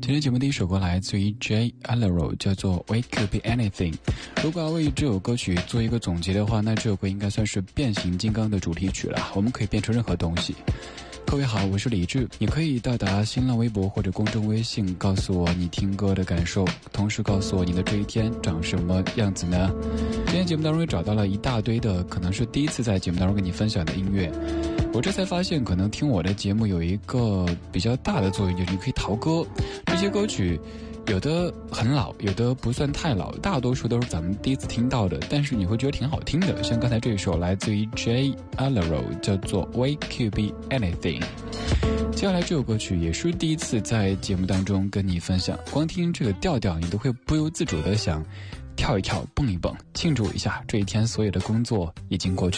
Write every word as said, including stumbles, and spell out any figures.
今天节目第一首歌来自于 J Alero， 叫做 We Could Be Anything。 如果要为这首歌曲做一个总结的话，那这首歌应该算是变形金刚的主题曲了，我们可以变成任何东西。各位好，我是李志，你可以到达新浪微博或者公众微信告诉我你听歌的感受，同时告诉我你的这一天长什么样子呢？今天节目当中也找到了一大堆的可能是第一次在节目当中跟你分享的音乐，我这才发现可能听我的节目有一个比较大的作用，就是你可以淘歌。这些歌曲有的很老，有的不算太老，大多数都是咱们第一次听到的，但是你会觉得挺好听的。像刚才这一首来自于 J Alero， 叫做 We Could Be Anything。 接下来这首歌曲也是第一次在节目当中跟你分享，光听这个调调你都会不由自主的想跳一跳蹦一蹦，庆祝一下这一天所有的工作已经过去。